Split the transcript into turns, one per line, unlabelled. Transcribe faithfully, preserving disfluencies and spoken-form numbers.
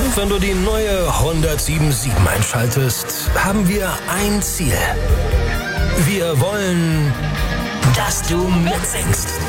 Und wenn du die neue Honda sieben sieben einschaltest, haben wir ein Ziel. Wir wollen, dass du mitsingst.